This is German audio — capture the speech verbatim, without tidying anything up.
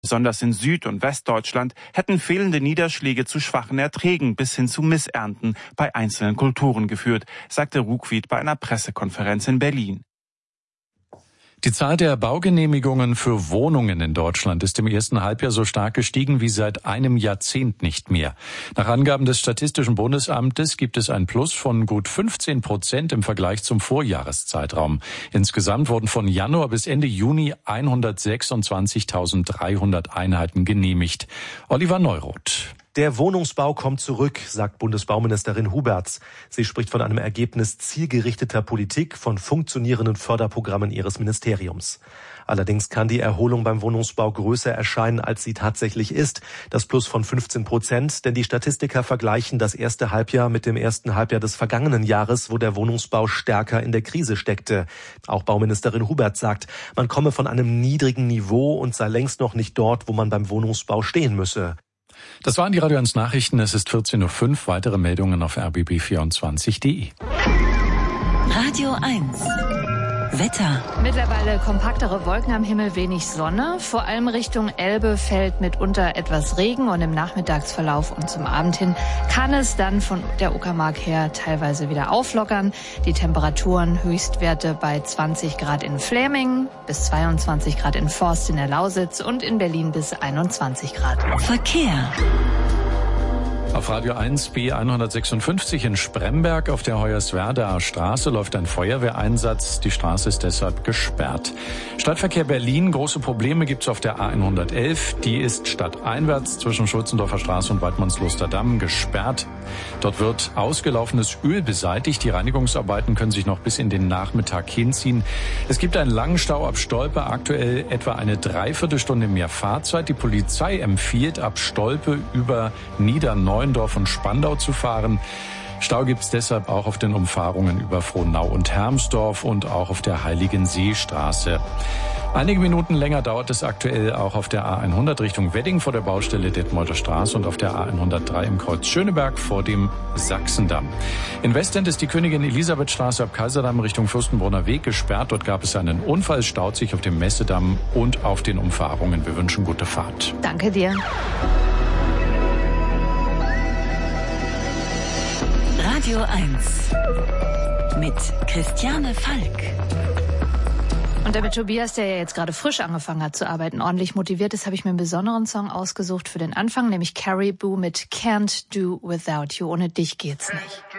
Besonders in Süd- und Westdeutschland hätten fehlende Niederschläge zu schwachen Erträgen bis hin zu Missernten bei einzelnen Kulturen geführt, sagte Ruckwied bei einer Pressekonferenz in Berlin. Die Zahl der Baugenehmigungen für Wohnungen in Deutschland ist im ersten Halbjahr so stark gestiegen wie seit einem Jahrzehnt nicht mehr. Nach Angaben des Statistischen Bundesamtes gibt es ein Plus von gut fünfzehn Prozent im Vergleich zum Vorjahreszeitraum. Insgesamt wurden von Januar bis Ende Juni hundertsechsundzwanzigtausenddreihundert Einheiten genehmigt. Oliver Neuroth. Der Wohnungsbau kommt zurück, sagt Bundesbauministerin Huberts. Sie spricht von einem Ergebnis zielgerichteter Politik, von funktionierenden Förderprogrammen ihres Ministeriums. Allerdings kann die Erholung beim Wohnungsbau größer erscheinen, als sie tatsächlich ist. Das Plus von fünfzehn Prozent, denn die Statistiker vergleichen das erste Halbjahr mit dem ersten Halbjahr des vergangenen Jahres, wo der Wohnungsbau stärker in der Krise steckte. Auch Bauministerin Hubert sagt, man komme von einem niedrigen Niveau und sei längst noch nicht dort, wo man beim Wohnungsbau stehen müsse. Das waren die Radio eins Nachrichten. Es ist vierzehn Uhr fünf. Weitere Meldungen auf r b b vierundzwanzig punkt d e. Radio eins. Wetter. Mittlerweile kompaktere Wolken am Himmel, wenig Sonne. Vor allem Richtung Elbe fällt mitunter etwas Regen und im Nachmittagsverlauf und zum Abend hin kann es dann von der Uckermark her teilweise wieder auflockern. Die Temperaturen, Höchstwerte bei zwanzig Grad in Flämingen, bis zweiundzwanzig Grad in Forst in der Lausitz und in Berlin bis einundzwanzig Grad. Verkehr. Auf Radio eins B hundertsechsundfünfzig in Spremberg auf der Hoyerswerdaer Straße läuft ein Feuerwehreinsatz. Die Straße ist deshalb gesperrt. Stadtverkehr Berlin, große Probleme gibt's auf der A hundertelf. Die ist stadteinwärts zwischen Schulzendorfer Straße und Waidmannsloster Damm gesperrt. Dort wird ausgelaufenes Öl beseitigt. Die Reinigungsarbeiten können sich noch bis in den Nachmittag hinziehen. Es gibt einen langen Stau ab Stolpe, aktuell etwa eine Dreiviertelstunde mehr Fahrzeit. Die Polizei empfiehlt, ab Stolpe über Niederneuendorf und Spandau zu fahren. Stau gibt es deshalb auch auf den Umfahrungen über Frohnau und Hermsdorf und auch auf der Heiligenseestraße. Einige Minuten länger dauert es aktuell auch auf der A hundert Richtung Wedding vor der Baustelle Detmolder Straße und auf der A hundertdrei im Kreuz Schöneberg vor dem Sachsendamm. In Westend ist die Königin Elisabeth Straße ab Kaiserdamm Richtung Fürstenbrunner Weg gesperrt. Dort gab es einen Unfall, es staut sich auf dem Messedamm und auf den Umfahrungen. Wir wünschen gute Fahrt. Danke dir. Radio eins mit Christiane Falk. Und damit Tobias, der ja jetzt gerade frisch angefangen hat zu arbeiten, ordentlich motiviert ist, habe ich mir einen besonderen Song ausgesucht für den Anfang, nämlich Caribou mit Can't Do Without You. Ohne dich geht's nicht.